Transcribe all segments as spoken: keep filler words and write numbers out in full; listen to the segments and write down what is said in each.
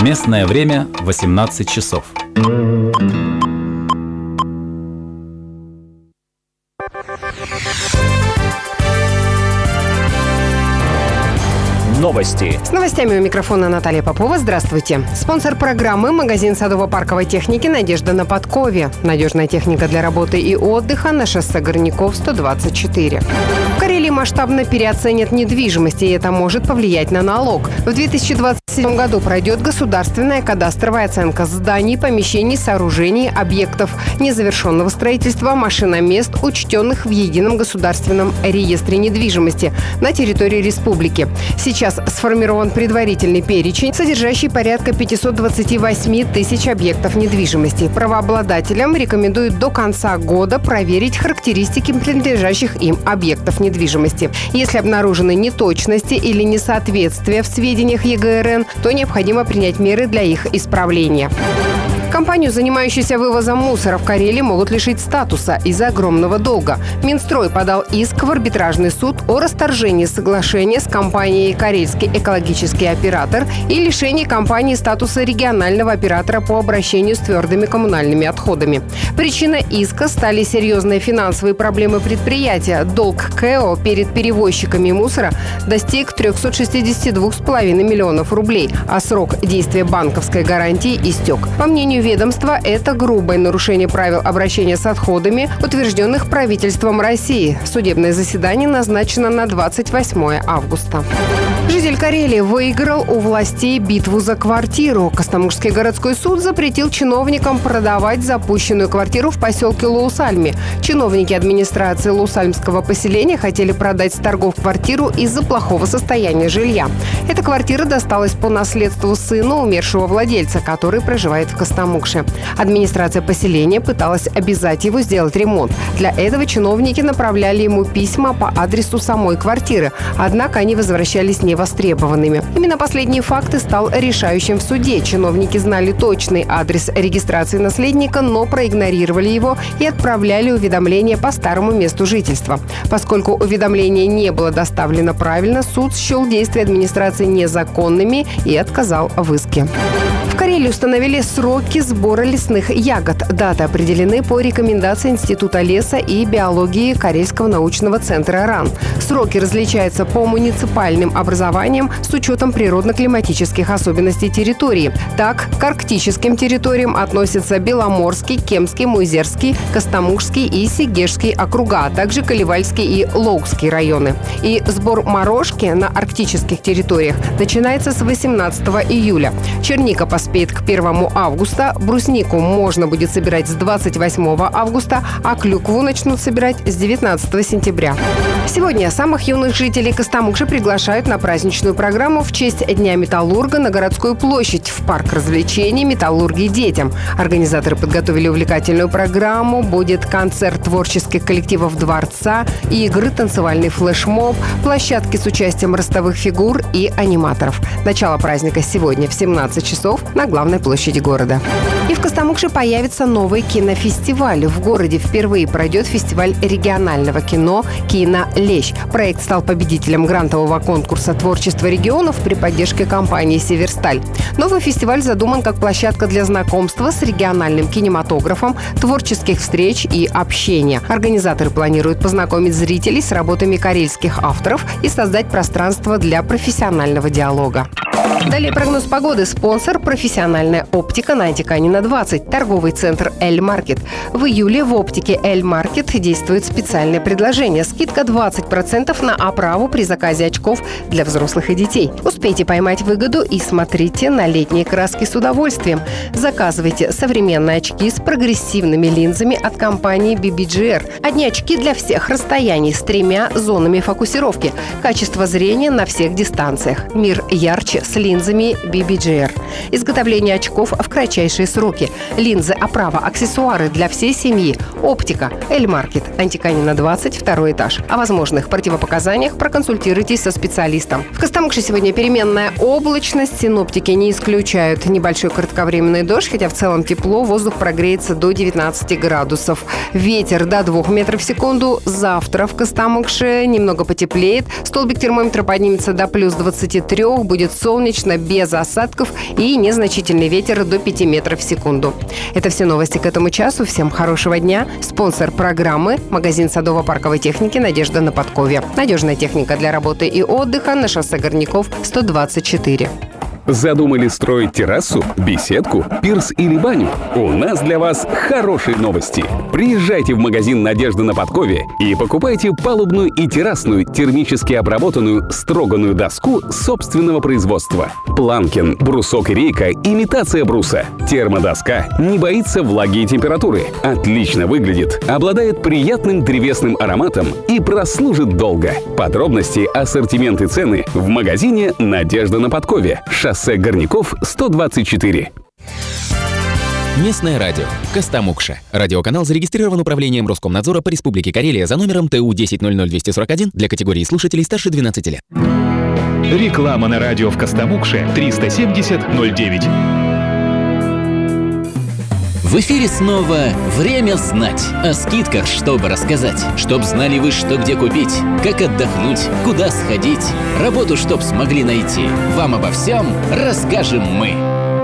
Местное время восемнадцать часов. Новости. С новостями у микрофона Наталья Попова. Здравствуйте. Спонсор программы – магазин садово-парковой техники «Надежда» на Подкове. Надежная техника для работы и отдыха на шоссе Горняков, сто двадцать четыре. В Карелии масштабно переоценят недвижимость, и это может повлиять на налог. В две тысячи двадцать седьмом году пройдет государственная кадастровая оценка зданий, помещений, сооружений, объектов незавершенного строительства, машиномест, учтенных в Едином государственном реестре недвижимости на территории республики. Сейчас сформирован предварительный перечень, содержащий порядка пятьсот двадцать восемь тысяч объектов недвижимости. Правообладателям рекомендуют до конца года проверить характеристики принадлежащих им объектов недвижимости. Если обнаружены неточности или несоответствия в сведениях Е Г Р Н, то необходимо принять меры для их исправления. Компанию, занимающуюся вывозом мусора в Карелии, могут лишить статуса из-за огромного долга. Минстрой подал иск в арбитражный суд о расторжении соглашения с компанией «Карельский экологический оператор» и лишении компании статуса регионального оператора по обращению с твердыми коммунальными отходами. Причиной иска стали серьезные финансовые проблемы предприятия. Долг К О перед перевозчиками мусора достиг триста шестьдесят два с половиной миллионов рублей, а срок действия банковской гарантии истек. По мнению ведомства, это грубое нарушение правил обращения с отходами, утвержденных правительством России. Судебное заседание назначено на двадцать восьмое августа. Житель Карелии выиграл у властей битву за квартиру. Костомукшский городской суд запретил чиновникам продавать запущенную квартиру в поселке Лоусальме. Чиновники администрации Лоусальмского поселения хотели продать с торгов квартиру из-за плохого состояния жилья. Эта квартира досталась по наследству сыну умершего владельца, который проживает в Костомукше. Администрация поселения пыталась обязать его сделать ремонт. Для этого чиновники направляли ему письма по адресу самой квартиры, однако они возвращались невостребованными. Именно последний факт и стал решающим в суде. Чиновники знали точный адрес регистрации наследника, но проигнорировали его и отправляли уведомление по старому месту жительства. Поскольку уведомление не было доставлено правильно, суд счел действия администрации незаконными и отказал в иске. В Карелии установили сроки сбора лесных ягод. Даты определены по рекомендации Института леса и биологии Карельского научного центра РАН. Сроки различаются по муниципальным образованиям с учетом природно-климатических особенностей территории. Так, к арктическим территориям относятся Беломорский, Кемский, Муйзерский, Костомукшский и Сегежский округа, а также Каливальский и Лоукский районы. И сбор морожки на арктических территориях начинается с восемнадцатого июля. Черника поспеет к первому августа, бруснику можно будет собирать с двадцать восьмого августа, а клюкву начнут собирать с девятнадцатого сентября. Сегодня самых юных жителей Костомукши приглашают на праздничную программу в честь Дня металлурга на городскую площадь в парк развлечений «Металлурги детям». Организаторы подготовили увлекательную программу. Будет концерт творческих коллективов дворца, игры, танцевальный флешмоб, площадки с участием ростовых фигур и аниматоров. Начало праздника сегодня в семнадцать часов на главной площади города. И в Костомукше появится новый кинофестиваль. В городе впервые пройдет фестиваль регионального кино «Кино-Лещ». Проект стал победителем грантового конкурса «Творчество регионов» при поддержке компании «Северсталь». Новый фестиваль задуман как площадка для знакомства с региональным кинематографом, творческих встреч и общения. Организаторы планируют познакомить зрителей с работами карельских авторов и создать пространство для профессионального диалога. Далее прогноз погоды. Спонсор – профессиональная оптика на Антиканина двадцать, торговый центр «Эль-Маркет». В июле в оптике «Эль-Маркет» действует специальное предложение. Скидка двадцать процентов на оправу при заказе очков для взрослых и детей. Успейте поймать выгоду и смотрите на летние краски с удовольствием. Заказывайте современные очки с прогрессивными линзами от компании би би джи ар. Одни очки для всех расстояний с тремя зонами фокусировки. Качество зрения на всех дистанциях. Мир ярче с линзами би би джи ар. Изготовление очков в кратчайшие сроки. Линзы, оправа, аксессуары для всей семьи. Оптика. Эль-Маркет. Антиканина двадцать, второй этаж. О возможных противопоказаниях проконсультируйтесь со специалистом. В Костомукше сегодня переменная облачность. Синоптики не исключают небольшой кратковременный дождь, хотя в целом тепло. Воздух прогреется до девятнадцати градусов. Ветер до двух метров в секунду. Завтра в Костомукше немного потеплеет. Столбик термометра поднимется до плюс двадцати трёх. Будет солнечно. солнечно, без осадков и незначительный ветер до пяти метров в секунду. Это все новости к этому часу. Всем хорошего дня. Спонсор программы – магазин садово-парковой техники «Надежда» на Подкове. Надежная техника для работы и отдыха на шоссе Горняков, сто двадцать четыре. Задумали строить террасу, беседку, пирс или баню? У нас для вас хорошие новости. Приезжайте в магазин «Надежда» на Подкове и покупайте палубную и террасную термически обработанную строганную доску собственного производства. Планкин, брусок и рейка – имитация бруса. Термодоска не боится влаги и температуры, отлично выглядит, обладает приятным древесным ароматом и прослужит долго. Подробности, ассортимент и цены в магазине «Надежда» на Подкове. Шоссе Горняков, сто двадцать четыре. Местное радио. Костомукша. Радиоканал зарегистрирован управлением Роскомнадзора по Республике Карелия за номером Т У десять ноль ноль двести сорок один для категории слушателей старше двенадцати лет. Реклама на радио в Костомукше триста семьдесят ноль девять. В эфире снова «Время знать». О скидках, чтобы рассказать. Чтоб знали вы, что где купить, как отдохнуть, куда сходить. Работу, чтоб смогли найти. Вам обо всем расскажем мы.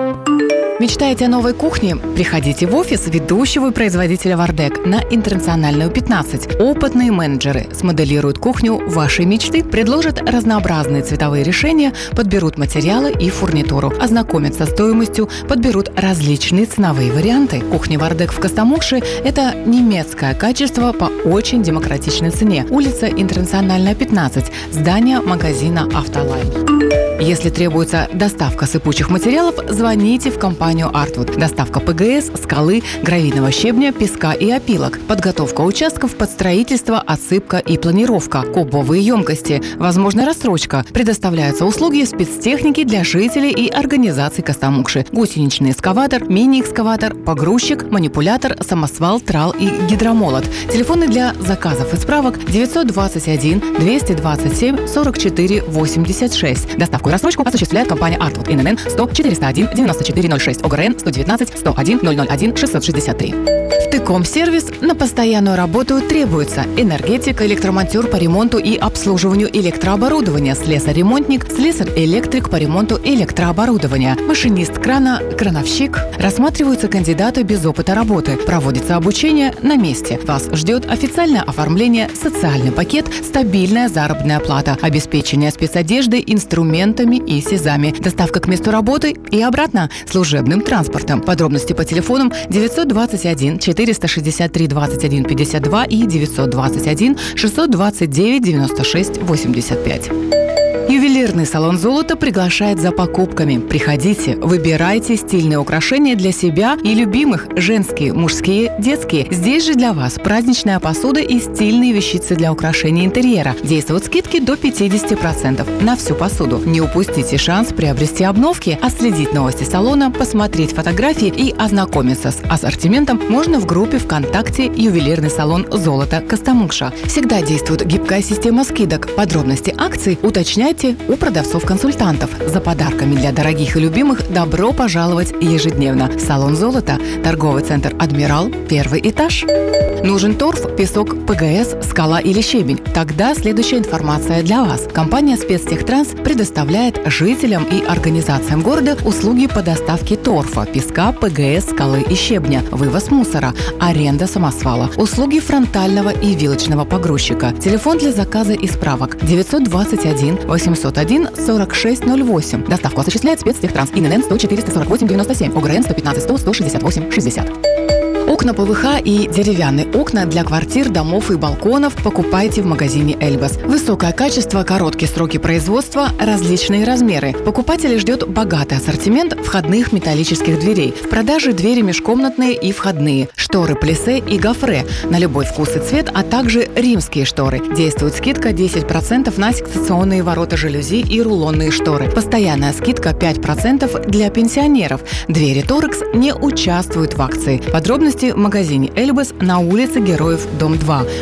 Мечтаете о новой кухне? Приходите в офис ведущего производителя «Вардек» на Интернациональную пятнадцать. Опытные менеджеры смоделируют кухню вашей мечты, предложат разнообразные цветовые решения, подберут материалы и фурнитуру, ознакомят со стоимостью, подберут различные ценовые варианты. Кухня «Вардек» в Костомукше – это немецкое качество по очень демократичной цене. Улица Интернациональная, пятнадцать, здание магазина «Автолайн». Если требуется доставка сыпучих материалов, звоните в компанию «Артвуд». Доставка ПГС, скалы, гравийного щебня, песка и опилок. Подготовка участков под строительство, отсыпка и планировка. Кубовые емкости. Возможна рассрочка. Предоставляются услуги спецтехники для жителей и организаций Костомукши. Гусеничный экскаватор, мини-экскаватор, погрузчик, манипулятор, самосвал, трал и гидромолот. Телефоны для заказов и справок девятьсот двадцать один двести двадцать семь сорок четыре восемьдесят шесть. Доставку и рассрочку осуществляет компания «Артвуд». ИНН сто четыреста один девяносто четыре ноль шесть. ОГРН сто девятнадцать сто один ноль ноль один шестьсот шестьдесят три. В Тыком-сервис на постоянную работу требуется энергетик, электромонтер по ремонту и обслуживанию электрооборудования, слесарь-ремонтник, слесарь-электрик по ремонту электрооборудования, машинист крана, крановщик. Рассматриваются кандидаты без опыта работы. Проводится обучение на месте. Вас ждет официальное оформление, социальный пакет, стабильная заработная плата, обеспечение спецодеждой, инструментами и СИЗами, доставка к месту работы и обратно служебным транспортом. Подробности по телефонам девятьсот двадцать один четыреста шестьдесят три двадцать один пятьдесят два и девятьсот двадцать один шестьсот двадцать девять девяносто шесть восемьдесят пять. Ювелирный салон «Золото» приглашает за покупками. Приходите, выбирайте стильные украшения для себя и любимых, женские, мужские, детские. Здесь же для вас праздничная посуда и стильные вещицы для украшения интерьера. Действуют скидки до пятьдесят процентов на всю посуду. Не упустите шанс приобрести обновки, отследить новости салона, посмотреть фотографии и ознакомиться с ассортиментом можно в группе ВКонтакте «Ювелирный салон «Золото» Костомукша». Всегда действует гибкая система скидок. Подробности акций уточняйте у продавцов-консультантов. За подарками для дорогих и любимых добро пожаловать ежедневно. Салон «Золото», торговый центр «Адмирал», первый этаж. Нужен торф, песок, ПГС, скала или щебень? Тогда следующая информация для вас. Компания «Спецтехтранс» предоставляет жителям и организациям города услуги по доставке торфа, песка, ПГС, скалы и щебня, вывоз мусора, аренда самосвала, услуги фронтального и вилочного погрузчика. Телефон для заказа и справок девятьсот двадцать один восемьсот один сорок шесть ноль восемь. Доставку осуществляет «Спецтехтранс». ИНН сто четыреста сорок восемь девяносто семь. ОГРН сто пятнадцать сто сто шестьдесят восемь шестьдесят. Окна ПВХ и деревянные окна для квартир, домов и балконов покупайте в магазине «Эльбас». Высокое качество, короткие сроки производства, различные размеры. Покупателей ждет богатый ассортимент входных металлических дверей. В продаже двери межкомнатные и входные, шторы плиссе и гофре на любой вкус и цвет, а также римские шторы. Действует скидка десять процентов на секционные ворота жалюзи и рулонные шторы. Постоянная скидка пять процентов для пенсионеров. Двери «Торекс» не участвуют в акции. Подробности в магазине «Эльбас» на улице Героев, дом два. Вход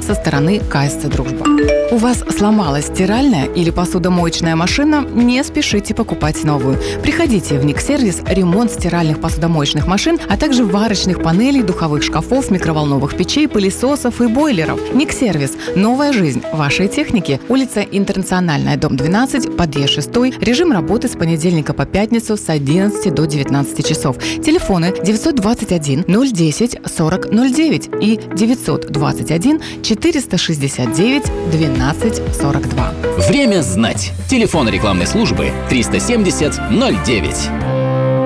со стороны ка эс цэ «Дружба». У вас сломалась стиральная или посудомоечная машина? Не спешите покупать новую. Приходите в Никсервис, ремонт стиральных посудомоечных машин, а также варочных панелей, духовых шкафов, микроволновых печей, пылесосов и бойлеров. Никсервис. Новая жизнь вашей техники. Улица Интернациональная, дом двенадцать, подъезд шесть. Режим работы с понедельника по пятницу с одиннадцати до девятнадцати часов. Телефоны девятьсот двадцать один ноль десять сорок ноль девять и девятьсот двадцать один четыреста шестьдесят девять двенадцать сорок два. Время знать. Телефон рекламной службы триста семьдесят ноль девять.